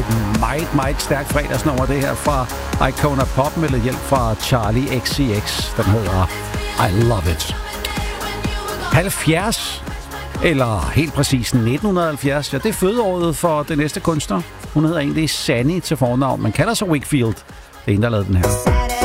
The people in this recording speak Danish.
et meget, meget stærkt fredagsnummer, det her fra Icona Pop med lidt hjælp fra Charlie XCX. Den hedder I Love It. 70, eller helt præcis 1970, ja, det er fødeåret for den næste kunstner. Hun hedder egentlig Sanny til fornavn, men kalder sig Wakefield. Det er en, der lavede den her.